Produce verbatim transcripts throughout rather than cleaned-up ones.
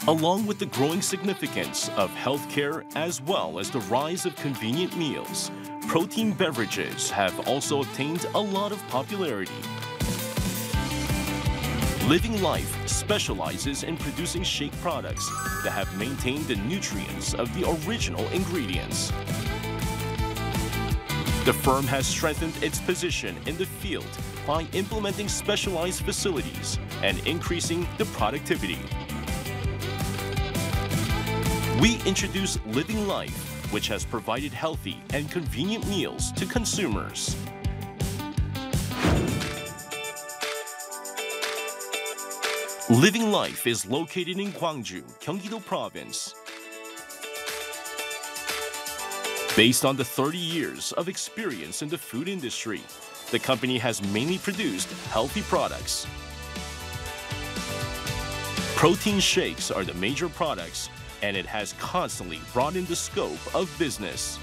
Along with the growing significance of healthcare as well as the rise of convenient meals, protein beverages have also obtained a lot of popularity. Living Life specializes in producing shake products that have maintained the nutrients of the original ingredients. The firm has strengthened its position in the field by implementing specialized facilities and increasing the productivity. We introduce Living Life, which has provided healthy and convenient meals to consumers. Living Life is located in Gwangju, Gyeonggi-do Province. Based on the thirty years of experience in the food industry, the company has mainly produced healthy products. Protein shakes are the major products, and it has constantly broadened the scope of business.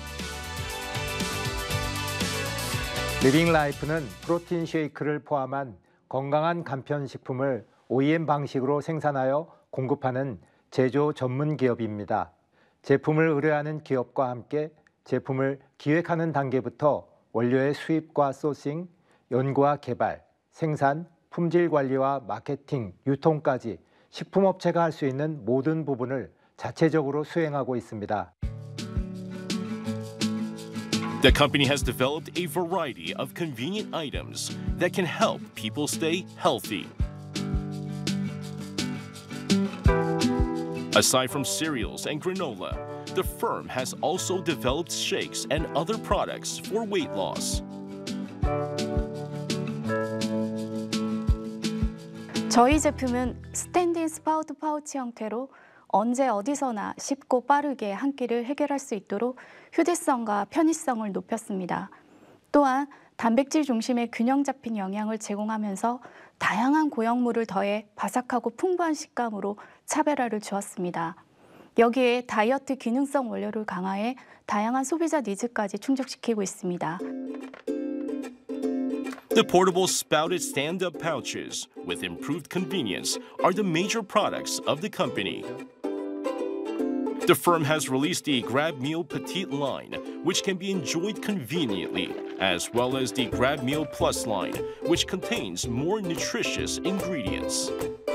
리빙 라이프는 프로틴 쉐이크를 포함한 건강한 간편 식품을 오이엠 방식으로 생산하여 공급하는 제조 전문 기업입니다. 제품을 의뢰하는 기업과 함께 제품을 기획하는 단계부터 원료의 수입과 소싱, 연구와 개발, 생산, 품질 관리와 마케팅, 유통까지 식품업체가 할 수 있는 모든 부분을 자체적으로 수행하고 있습니다. The company has developed a variety of convenient items that can help people stay healthy. Aside from cereals and granola, the firm has also developed shakes and other products for weight loss. 저희 제품은 스탠딩 스파우트 파우치 형태로 언제 어디서나 쉽고 빠르게 한 끼를 해결할 수 있도록 휴대성과 편의성을 높였습니다. 또한 단백질 중심의 균형 잡힌 영양을 제공하면서 다양한 고형물을 더해 바삭하고 풍부한 식감으로 차별화를 주었습니다. 여기에 다이어트 기능성 원료를 강화해 다양한 소비자 니즈까지 충족시키고 있습니다. The portable spouted stand-up pouches with improved convenience are the major products of the company. The firm has released the Grab Meal Petite line, which can be enjoyed conveniently, as well as the Grab Meal Plus line, which contains more nutritious ingredients.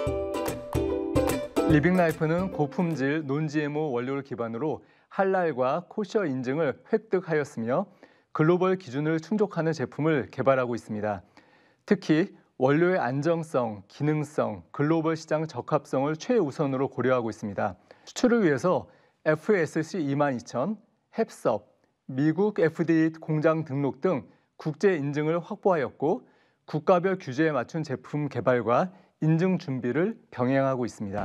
리빙 라이프는 고품질 논지에모 원료를 기반으로 할랄과 코셔 인증을 획득하였으며 글로벌 기준을 충족하는 제품을 개발하고 있습니다. 특히 원료의 안정성, 기능성, 글로벌 시장 적합성을 최우선으로 고려하고 있습니다. 수출을 위해서 에프에스씨 이만 이천, 햅섭, 미국 에프디에이 공장 등록 등 국제 인증을 확보하였고 국가별 규제에 맞춘 제품 개발과 인증 준비를 병행하고 있습니다.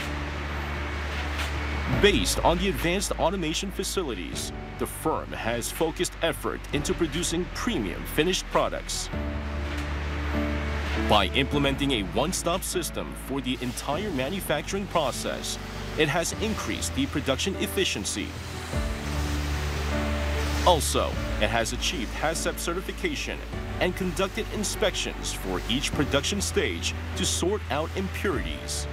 Based on the advanced automation facilities, the firm has focused effort into producing premium finished products. By implementing a one-stop system for the entire manufacturing process, it has increased the production efficiency. Also, it has achieved HACCP certification and conducted inspections for each production stage to sort out impurities.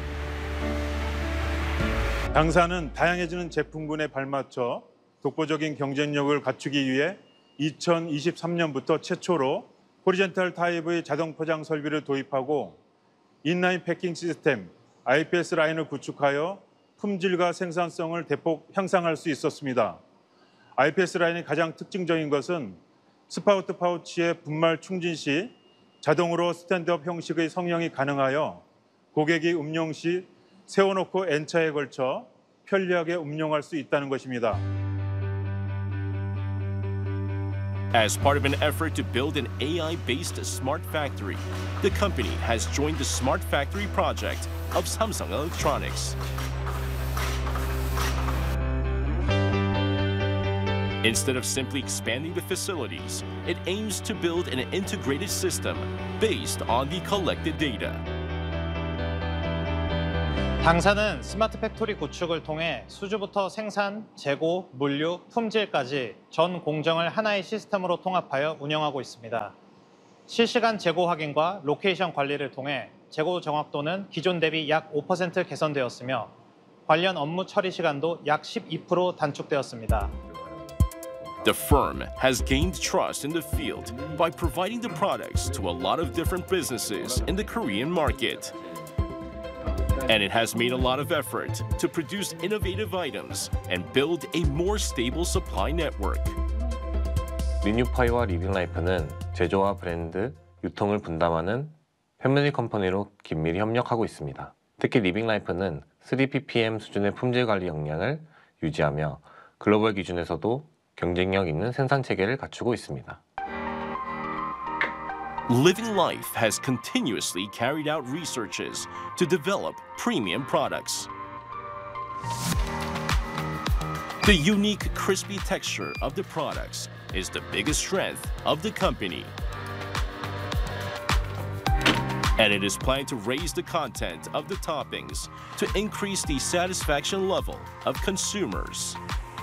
당사는 다양해지는 제품군에 발맞춰 독보적인 경쟁력을 갖추기 위해 이천이십삼 년부터 최초로 호리젠탈 타입의 자동 포장 설비를 도입하고 인라인 패킹 시스템 아이피에스 라인을 구축하여 품질과 생산성을 대폭 향상할 수 있었습니다. 아이피에스 라인의 가장 특징적인 것은 스파우트 파우치의 분말 충진 시 자동으로 스탠드업 형식의 성형이 가능하여 고객이 음용 시 세워놓고 N차에 걸쳐 편리하게 음용할 수 있다는 것입니다. As part of an effort to build an A I-based smart factory, the company has joined the Smart Factory project of Samsung Electronics. Instead of simply expanding the facilities, it aims to build an integrated system based on the collected data. 당사는 스마트 팩토리 구축을 통해 수주부터 생산, 재고, 물류, 품질까지 전 공정을 하나의 시스템으로 통합하여 운영하고 있습니다. 실시간 재고 확인과 로케이션 관리를 통해 재고 정확도는 기존 대비 약 오 퍼센트 개선되었으며 관련 업무 처리 시간도 약 십이 퍼센트 단축되었습니다. The firm has gained trust in the field by providing the products to a lot of different businesses in the Korean market. And it has made a lot of effort to produce innovative items and build a more stable supply network. 리뉴파이와 리빙라이프는 제조와 브랜드, 유통을 분담하는 패밀리 컴퍼니로 긴밀히 협력하고 있습니다. 특히 리빙라이프는 쓰리 ppm 수준의 품질 관리 역량을 유지하며 글로벌 기준에서도 경쟁력 있는 생산 체계를 갖추고 있습니다. Living Life has continuously carried out researches to develop premium products. The unique crispy texture of the products is the biggest strength of the company. And it is planned to raise the content of the toppings to increase the satisfaction level of consumers.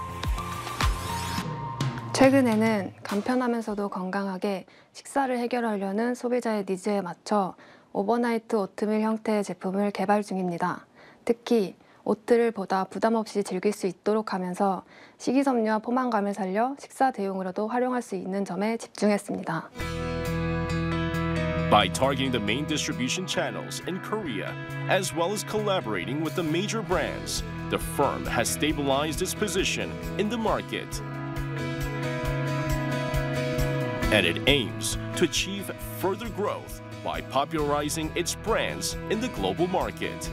최근에는 간편하면서도 건강하게 식사를 해결하려는 소비자의 니즈에 맞춰 오버나이트 오트밀 형태의 제품을 개발 중입니다. 특히 오트를 보다 부담 없이 즐길 수 있도록 하면서 식이섬유와 포만감을 살려 식사 대용으로도 활용할 수 있는 점에 집중했습니다. By targeting the main distribution channels in Korea, as well as collaborating with the major brands, the firm has stabilized its position in the market. And it aims to achieve further growth by popularizing its brands in the global market.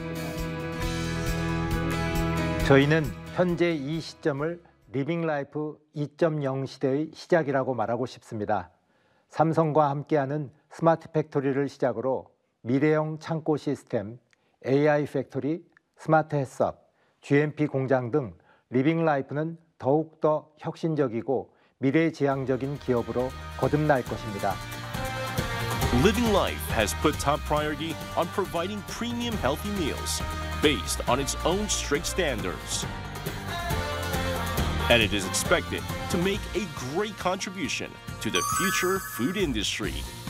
저희는 현재 이 시점을 리빙 라이프 이 점 영 시대의 시작이라고 말하고 싶습니다. 삼성과 함께하는 스마트 팩토리를 시작으로 미래형 창고 시스템, 에이아이 팩토리, 스마트 햇섭, 지엠피 공장 등 리빙 라이프는 더욱더 혁신적이고 미래지향적인 기업으로 거듭날 것입니다. Living Life has put top priority on providing premium healthy meals based on its own strict standards. And it is expected to make a great contribution to the future food industry.